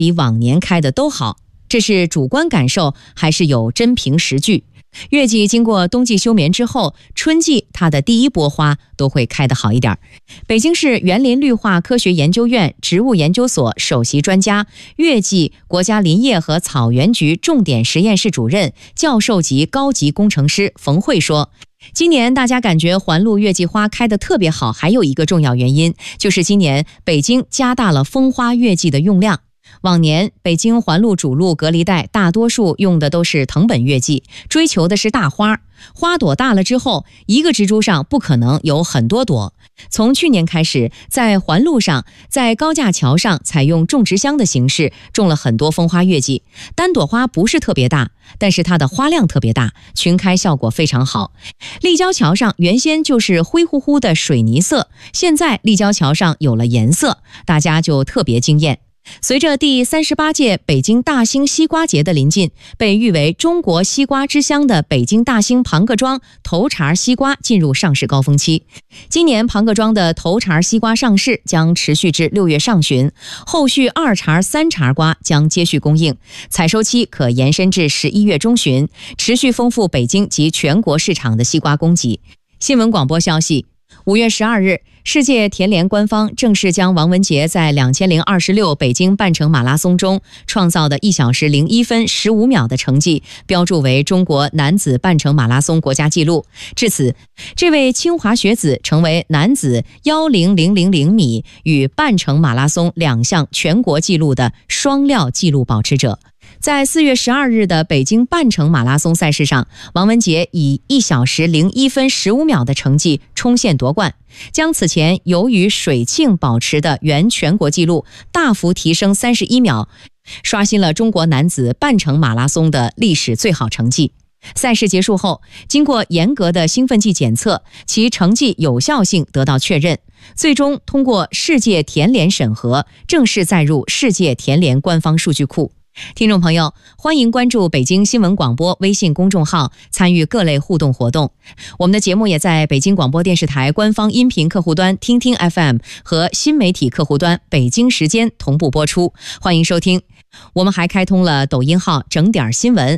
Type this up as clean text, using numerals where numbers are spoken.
比往年开的都好。这是主观感受还是有真凭实据？月季经过冬季休眠之后，春季它的第一波花都会开得好一点。北京市园林绿化科学研究院植物研究所首席专家、月季国家林业和草原局重点实验室主任、教授级高级工程师冯慧说，今年大家感觉环路月季花开得特别好，还有一个重要原因，就是今年北京加大了风花月季的用量。往年北京环路主路隔离带大多数用的都是藤本月季，追求的是大花，花朵大了之后，一个植株上不可能有很多朵。从去年开始，在环路上，在高架桥上采用种植箱的形式种了很多风花月季，单朵花不是特别大，但是它的花量特别大，群开效果非常好。立交桥上原先就是灰乎乎的水泥色，现在立交桥上有了颜色，大家就特别惊艳。随着第38届北京大兴西瓜节的临近，被誉为中国西瓜之乡的北京大兴庞各庄头茬西瓜进入上市高峰期。今年庞各庄的头茬西瓜上市将持续至6月上旬，后续2茬、3茬瓜将接续供应，采收期可延伸至11月中旬，持续丰富北京及全国市场的西瓜供给。新闻广播消息，5月12日，世界田联官方正式将王文杰在2026北京半程马拉松中创造的1小时01分15秒的成绩标注为中国男子半程马拉松国家纪录。至此，这位清华学子成为男子10000米与半程马拉松2项全国纪录的双料纪录保持者。在4月12日的北京半程马拉松赛事上，王文杰以1小时01分15秒的成绩冲线夺冠，将此前由于水庆保持的原全国纪录大幅提升31秒，刷新了中国男子半程马拉松的历史最好成绩。赛事结束后，经过严格的兴奋剂检测，其成绩有效性得到确认，最终通过世界田联审核，正式载入世界田联官方数据库。听众朋友，欢迎关注北京新闻广播微信公众号，参与各类互动活动。我们的节目也在北京广播电视台官方音频客户端听听 FM 和新媒体客户端北京时间同步播出，欢迎收听。我们还开通了抖音号整点新闻，